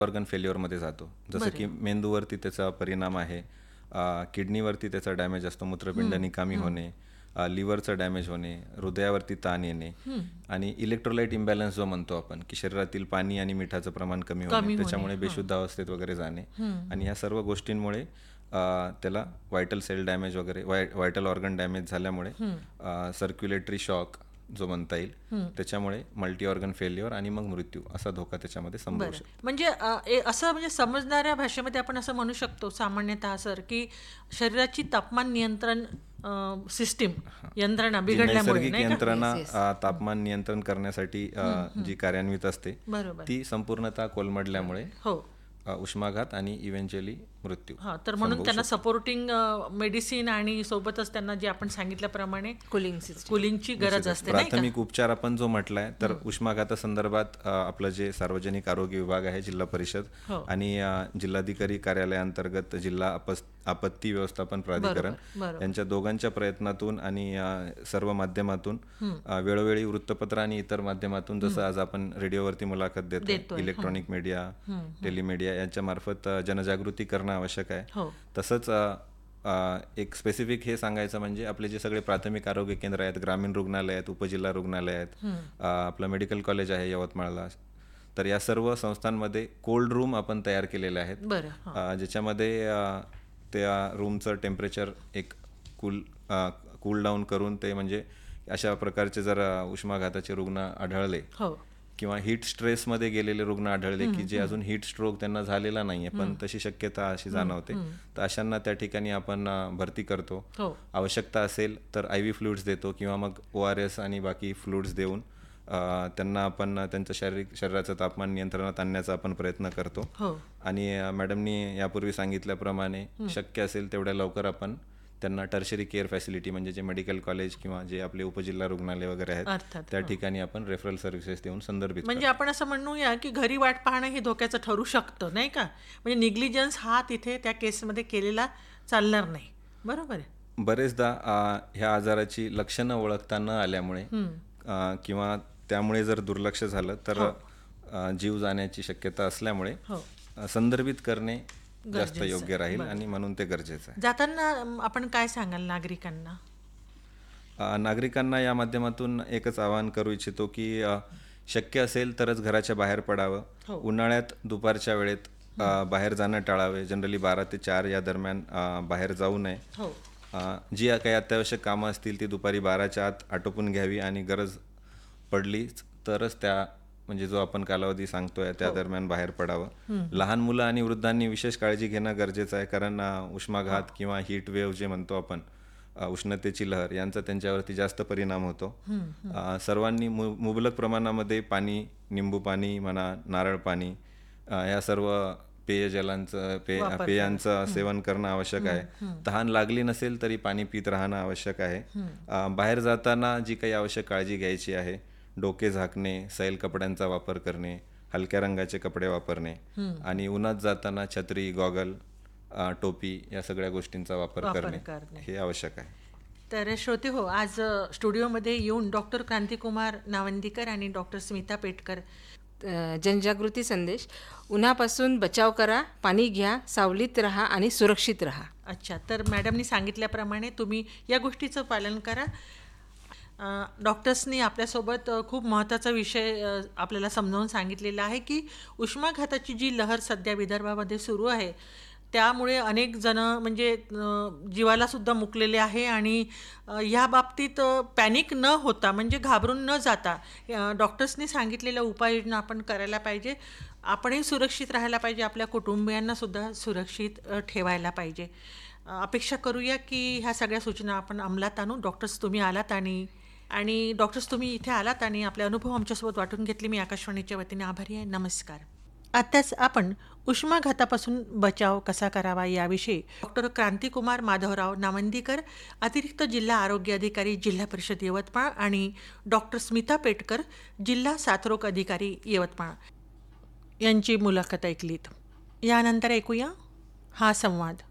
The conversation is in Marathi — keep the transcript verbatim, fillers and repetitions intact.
ऑर्गन फेल्युअरमध्ये जातो. जसं की मेंदूवरती त्याचा परिणाम आहे, किडनीवरती त्याचा डॅमेज असतो, मूत्रपिंड निकामी होणे, लिव्हरचं डॅमेज होणे, हृदयावरती ताण येणे आणि इलेक्ट्रोलाइट इम्बॅलन्स जो म्हणतो आपण, की शरीरातील पाणी आणि मिठाचं प्रमाण कमी होणे, त्याच्यामुळे बेशुद्ध अवस्थेत वगैरे जाणे आणि ह्या सर्व गोष्टींमुळे त्याला व्हायटल सेल डॅमेज वगैरे वाय व्हायटल ऑर्गन डॅमेज झाल्यामुळे सर्क्युलेटरी शॉक जो म्हणता येईल, त्याच्यामुळे मल्टी ऑर्गन फेल्युअर आणि मग मृत्यू असा धोका त्याच्यामध्ये संभवू शकतो. म्हणजे असं म्हणजे समजणाऱ्या भाषेमध्ये आपण असं म्हणू शकतो सामान्यतः सर, की शरीराची तापमान नियंत्रण सिस्टीम यंत्रणा बिघडल्यामुळे, नैसर्गिक यंत्रणा तापमान नियंत्रण करण्यासाठी जी कार्यान्वित असते ती संपूर्णतः कोलमडल्यामुळे हो उष्माघात आणि इव्हेंच्युअली मृत्यू. हा, तर म्हणून त्यांना सपोर्टिंग मेडिसिन आणि सोबतच त्यांना जे आपण सांगितल्याप्रमाणे कुलिंग कुलिंगची गरज असते. प्राथमिक उपचार आपण जो म्हटलाय तर उष्माघातासंदर्भात आपलं जे सार्वजनिक आरोग्य विभाग आहे, जिल्हा परिषद आणि जिल्हाधिकारी कार्यालयाअंतर्गत जिल्हा आपत्ती व्यवस्थापन प्राधिकरण यांच्या दोघांच्या प्रयत्नातून आणि सर्व माध्यमातून वेळोवेळी वृत्तपत्र आणि इतर माध्यमातून, जसं आज आपण रेडिओवरती मुलाखत देतो, इलेक्ट्रॉनिक मीडिया, टेलिमीडिया यांच्या मार्फत जनजागृती करणं आवश्यक आहे. तसंच एक स्पेसिफिक हे सांगायचं म्हणजे आपले जे सगळे प्राथमिक आरोग्य केंद्र आहेत, ग्रामीण रुग्णालय आहेत, उपजिल्हा रुग्णालय आहेत, आपलं मेडिकल कॉलेज आहे यवतमाळला, तर या सर्व संस्थांमध्ये कोल्ड रूम आपण तयार केलेले आहेत, ज्याच्यामध्ये त्या रूमचं टेम्परेचर एक कूल कूल डाऊन करून ते, म्हणजे अशा प्रकारचे जर उष्माघाताचे रुग्ण आढळले किंवा हीट स्ट्रेसमध्ये गेलेले रुग्ण आढळले की जे अजून हीट स्ट्रोक त्यांना झालेला नाहीये पण तशी शक्यता अशी जाणवते, तर अशांना त्या ठिकाणी आपण भरती करतो. आवश्यकता असेल तर आय व्ही फ्लुइड्स देतो किंवा मग ओ आर एस आणि बाकी फ्लुइड्स देऊन त्यांना आपण त्यांचं शारीरिक शरीराचं तापमान नियंत्रणात आणण्याचा आपण प्रयत्न करतो. आणि मॅडमनी यापूर्वी सांगितल्याप्रमाणे शक्य असेल तेवढ्या लवकर आपण त्यांना टर्शरी केअर फॅसिलिटी, म्हणजे जे मेडिकल कॉलेज किंवा जे आपले उपजिल्हा रुग्णालय वगैरे आहेत त्या ठिकाणी आपण रेफरल सर्व्हिसेस देऊन संदर्भित, म्हणजे आपण असं म्हणूया की घरी वाट पाहणं हे धोक्याचं ठरू शकतं, नाही का? म्हणजे निग्लिजन्स हा तिथे त्या केसमध्ये केलेला चालणार नाही, बरोबर आहे? बरेचदा ह्या आजाराची लक्षणं ओळखता न आल्यामुळे किंवा त्यामुळे जर दुर्लक्ष झालं तर जीव जाण्याची शक्यता असल्यामुळे संदर्भित करणे जास्त योग्य राहील आणि म्हणून ते गरजेचं आहे. जाताना आपण काय सांगाल नागरिकांना? नागरिकांना या माध्यमातून एकच आवाहन करू इच्छितो की शक्य असेल तरच घराच्या बाहेर पडावं. उन्हाळ्यात दुपारच्या वेळेत बाहेर जाणं टाळावे. जनरली बारा ते चार या दरम्यान बाहेर जाऊ नये. जी काही अत्यावश्यक कामं असतील ती दुपारी बाराच्या आत आटोपून घ्यावी आणि गरज पडली तरच त्या, म्हणजे जो आपण कालावधी सांगतोय त्या दरम्यान बाहेर पडावं. लहान मुलं आणि वृद्धांनी विशेष काळजी घेणं गरजेचं आहे, कारण उष्माघात किंवा हीट वेव्ह जे म्हणतो आपण, उष्णतेची लहर, यांचा त्यांच्यावरती जास्त परिणाम होतो. सर्वांनी मु मुबलक प्रमाणामध्ये पाणी, निंबू पाणी म्हणा, नारळ पाणी, या सर्व पेयजलांचं पेय पेयांचं सेवन करणं आवश्यक आहे. तहान लागली नसेल तरी पाणी पित राहणं आवश्यक आहे. बाहेर जाताना जी काही आवश्यक काळजी घ्यायची आहे, डोके झाकणे, सैल कपड्यांचा वापर करणे, हलक्या रंगाचे कपडे वापरणे आणि उन्हात जाताना छत्री, गॉगल, टोपी या सगळ्या गोष्टींचा वापर करणे हे आवश्यक आहे. तर श्रोते हो, आज स्टुडिओमध्ये येऊन डॉक्टर क्रांतिकुमार नावंदीकर आणि डॉक्टर स्मिता पेटकर जनजागृती संदेश, उन्हापासून बचाव करा, पाणी घ्या, सावलीत राहा आणि सुरक्षित राहा. अच्छा, तर मॅडमनी सांगितल्याप्रमाणे तुम्ही या गोष्टीचं पालन करा. डॉक्टर्सनी आपल्यासोबत खूप महत्त्वाचा विषय आपल्याला समजावून सांगितलेला आहे की उष्माघाताची जी लहर सध्या विदर्भामध्ये सुरू आहे त्यामुळे अनेक जण म्हणजे जीवालासुद्धा मुकलेले आहे आणि ह्या बाबतीत पॅनिक न होता, म्हणजे घाबरून न जाता डॉक्टर्सनी सांगितलेल्या उपाययोजना आपण करायला पाहिजे. आपणही सुरक्षित राहायला पाहिजे, आपल्या कुटुंबियांनासुद्धा सुरक्षित ठेवायला पाहिजे. अपेक्षा करूया की ह्या सगळ्या सूचना आपण अंमलात आणू. डॉक्टर्स तुम्ही आलात आणि आणि डॉक्टर्स तुम्ही इथे आलात आणि आपले अनुभव आमच्यासोबत वाटून घेतले. मी आकाशवाणीच्या वतीने आभारी आहे. नमस्कार. आत्ताच आपण उष्माघातापासून बचाव कसा करावा याविषयी डॉक्टर क्रांतिकुमार माधवराव नावंदीकर, अतिरिक्त जिल्हा आरोग्य अधिकारी, जिल्हा परिषद यवतमाळ आणि डॉक्टर स्मिता पेटकर, जिल्हा साथरोग अधिकारी यवतमाळ यांची मुलाखत ऐकलीत. यानंतर ऐकूया हा संवाद.